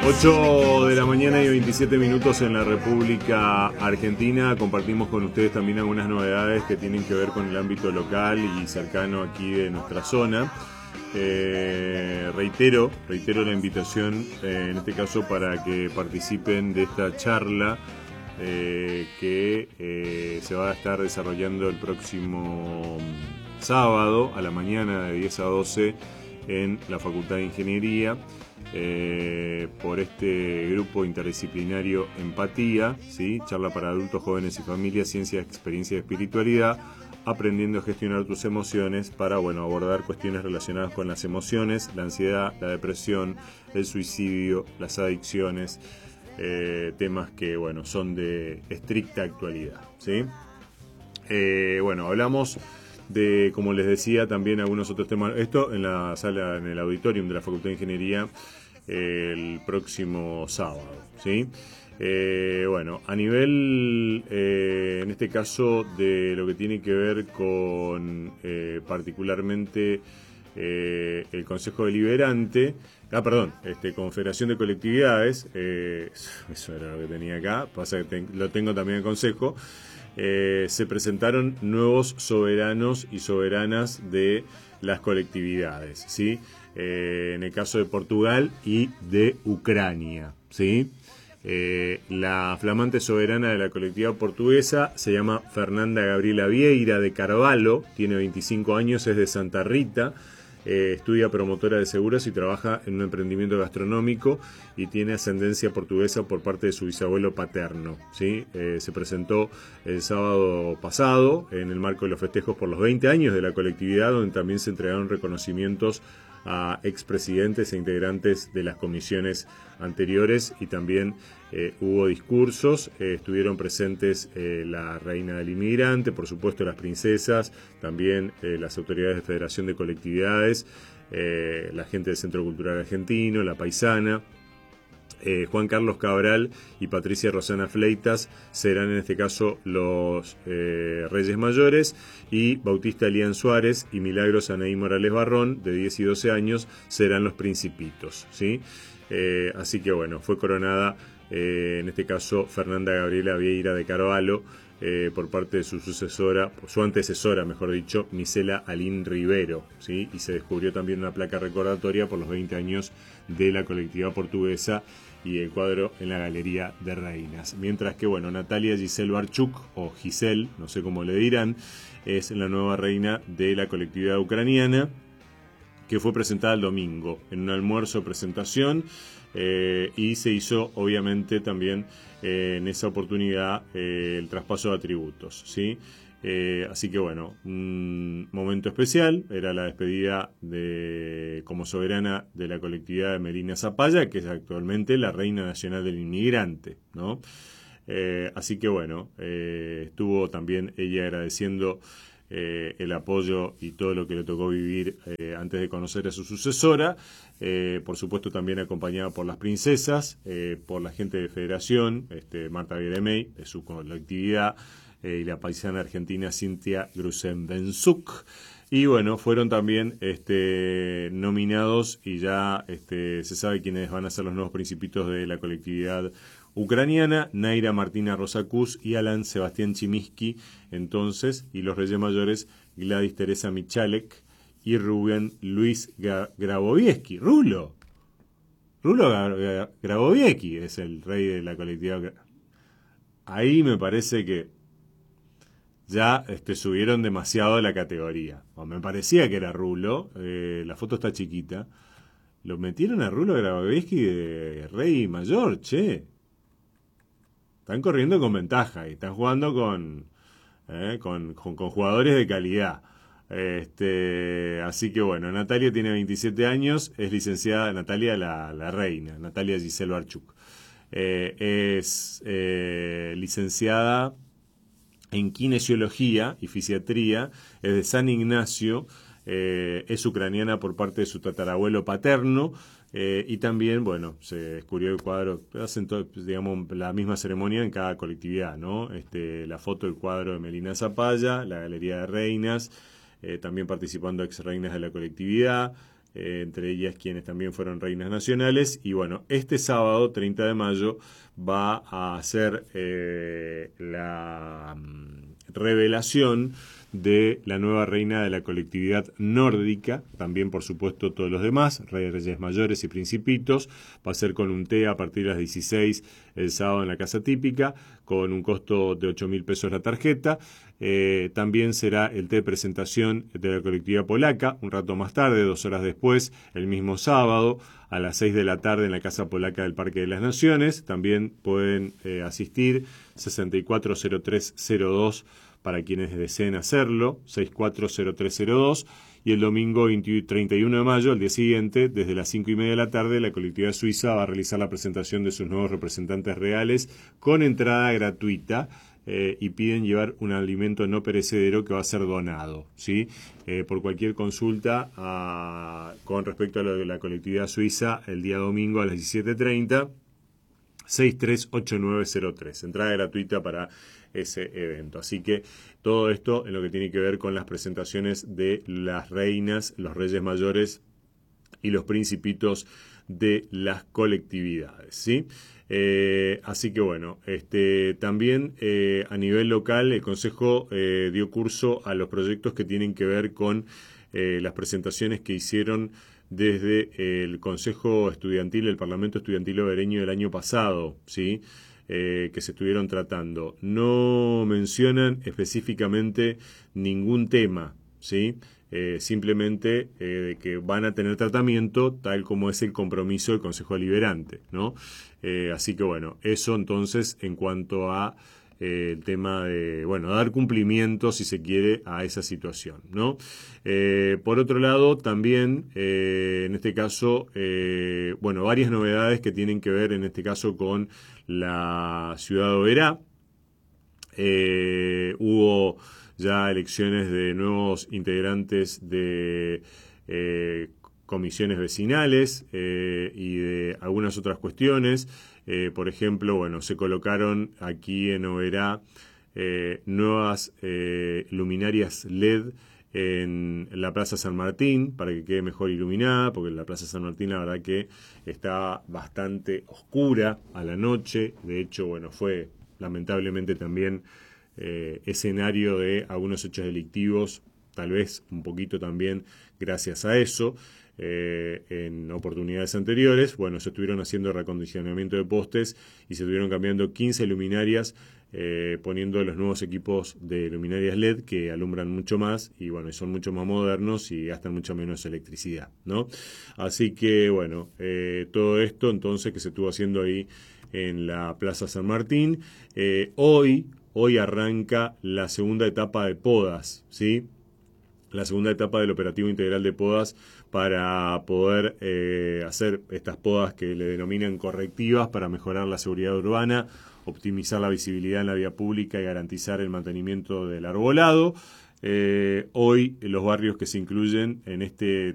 8 de la mañana y 27 minutos en la República Argentina. Compartimos con ustedes también algunas novedades que tienen que ver con el ámbito local y cercano aquí de nuestra zona. Reitero la invitación, en este caso, para que participen de esta charla que se va a estar desarrollando el próximo sábado a la mañana de 10 a 12 en la Facultad de Ingeniería. Por este grupo interdisciplinario Empatía, ¿sí? Charla para adultos, jóvenes y familias, ciencia, experiencia y espiritualidad, aprendiendo a gestionar tus emociones para, abordar cuestiones relacionadas con las emociones, la ansiedad, la depresión, el suicidio, las adicciones, temas que, son de estricta actualidad, ¿sí? Hablamos de, como les decía, también algunos otros temas. Esto en la sala, en el auditorium de la Facultad de Ingeniería, el próximo sábado, ¿sí? A nivel, en este caso, de lo que tiene que ver con particularmente el Consejo Deliberante, Confederación de Colectividades, eso era lo que tenía acá, pasa que lo tengo también en el Consejo. Se presentaron nuevos soberanos y soberanas de las colectividades, ¿sí? En el caso de Portugal y de Ucrania, ¿sí? La flamante soberana de la colectividad portuguesa se llama Fernanda Gabriela Vieira de Carvalho, tiene 25 años, es de Santa Rita. Estudia promotora de seguros y trabaja en un emprendimiento gastronómico y tiene ascendencia portuguesa por parte de su bisabuelo paterno, ¿sí? Se presentó el sábado pasado en el marco de los festejos por los 20 años de la colectividad, donde también se entregaron reconocimientos a expresidentes e integrantes de las comisiones anteriores y también hubo discursos. Estuvieron presentes la reina del inmigrante, por supuesto las princesas, también las autoridades de Federación de Colectividades, la gente del Centro Cultural Argentino, la paisana. Juan Carlos Cabral y Patricia Rosana Fleitas serán en este caso los Reyes Mayores, y Bautista Elian Suárez y Milagros Anaí Morales Barrón, de 10 y 12 años, serán los Principitos, ¿sí? Así que fue coronada en este caso Fernanda Gabriela Vieira de Carvalho por parte de su sucesora, su antecesora, mejor dicho, Misela Alín Rivero, ¿sí? Y se descubrió también una placa recordatoria por los 20 años de la colectividad portuguesa y el cuadro en la Galería de Reinas. Mientras que, Natalia Giselle Barchuk, o Giselle, no sé cómo le dirán, es la nueva reina de la colectividad ucraniana, que fue presentada el domingo en un almuerzo presentación, y se hizo obviamente también en esa oportunidad el traspaso de atributos, ¿sí? Así que un momento especial, era la despedida como soberana de la colectividad de Melina Zapalla, que es actualmente la reina nacional del inmigrante, ¿no? Así que estuvo también ella agradeciendo el apoyo y todo lo que le tocó vivir antes de conocer a su sucesora, por supuesto también acompañada por las princesas, por la gente de Federación, Marta Bieremey, de su colectividad, y la paisana argentina Cintia Grusenbenzuk. Y fueron también nominados, y ya se sabe quiénes van a ser los nuevos principitos de la colectividad ucraniana: Naira Martina Rosacus y Alan Sebastián Chiminsky, entonces, y los Reyes Mayores: Gladys Teresa Michalek y Rubén Luis Grabovieski. Rulo Grabovieski es el rey de la colectividad. Ahí me parece que ya subieron demasiado la categoría. O me parecía que era Rulo, la foto está chiquita. Lo metieron a Rulo Grabovieski de rey mayor, che. Están corriendo con ventaja y están jugando con jugadores de calidad. Así que Natalia tiene 27 años, es licenciada, Natalia la reina, Natalia Giselle Barchuk. Es licenciada en kinesiología y fisiatría, es de San Ignacio, es ucraniana por parte de su tatarabuelo paterno, y también, se descubrió el cuadro, hacen la misma ceremonia en cada colectividad, ¿no? La foto del cuadro de Melina Zapalla, la Galería de Reinas, también participando ex reinas de la colectividad, entre ellas quienes también fueron reinas nacionales. Y bueno, este sábado, 30 de mayo, va a ser la revelación de la nueva reina de la colectividad nórdica, también por supuesto todos los demás, reyes mayores y principitos. Va a ser con un té a partir de las 16 el sábado en la casa típica, con un costo de 8.000 pesos la tarjeta. También será el té de presentación de la colectividad polaca, un rato más tarde, 2 horas después, el mismo sábado, a las 6 de la tarde en la Casa Polaca del Parque de las Naciones. También pueden asistir 640302 para quienes deseen hacerlo, 640302, y el domingo 31 de mayo, el día siguiente, desde las 5:30 de la tarde, la colectividad suiza va a realizar la presentación de sus nuevos representantes reales con entrada gratuita, y piden llevar un alimento no perecedero que va a ser donado, ¿sí? Por cualquier consulta con respecto a lo de la colectividad suiza, el día domingo a las 17:30, 638903, entrada gratuita para ese evento. Así que todo esto en lo que tiene que ver con las presentaciones de las reinas, los reyes mayores y los principitos de las colectividades, ¿sí? Así que bueno, también a nivel local el Consejo dio curso a los proyectos que tienen que ver con las presentaciones que hicieron desde el Consejo Estudiantil, el Parlamento Estudiantil Obereño del año pasado, ¿sí? Que se estuvieron tratando. No mencionan específicamente ningún tema, ¿sí? Simplemente que van a tener tratamiento tal como es el compromiso del Consejo Deliberante, ¿no? Así que bueno, eso entonces en cuanto a el tema de, bueno, dar cumplimiento, si se quiere, a esa situación, ¿no? Por otro lado, también, en este caso, bueno, varias novedades que tienen que ver, en este caso, con la ciudad de Oberá. Hubo ya elecciones de nuevos integrantes de comisiones vecinales y de algunas otras cuestiones. Por ejemplo, bueno, se colocaron aquí en Oberá nuevas luminarias LED en la Plaza San Martín para que quede mejor iluminada, porque la Plaza San Martín la verdad que está bastante oscura a la noche. De hecho, bueno, fue lamentablemente también escenario de algunos hechos delictivos, tal vez un poquito también gracias a eso. En oportunidades anteriores, bueno, se estuvieron haciendo reacondicionamiento de postes y se estuvieron cambiando 15 luminarias, poniendo los nuevos equipos de luminarias LED que alumbran mucho más y bueno, son mucho más modernos y gastan mucho menos electricidad, ¿no? Así que bueno, todo esto entonces que se estuvo haciendo ahí en la Plaza San Martín. Hoy arranca la segunda etapa de podas, ¿sí? La segunda etapa del operativo integral de podas para poder hacer estas podas que le denominan correctivas para mejorar la seguridad urbana, optimizar la visibilidad en la vía pública y garantizar el mantenimiento del arbolado. Hoy los barrios que se incluyen en este